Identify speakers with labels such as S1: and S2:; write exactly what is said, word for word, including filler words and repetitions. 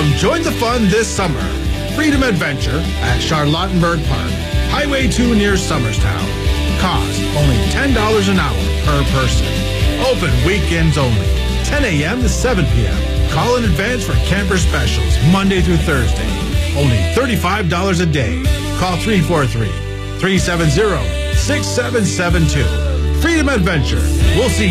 S1: Come join the fun this summer. Freedom Adventure at Charlottenburg Park, Highway two near Somerstown. Cost only ten dollars an hour per person. Open weekends only, ten a.m. to seven p.m. Call in advance for camper specials, Monday through Thursday. Only thirty-five dollars a day. Call three four three, three seven zero, six seven seven two. Freedom Adventure. We'll see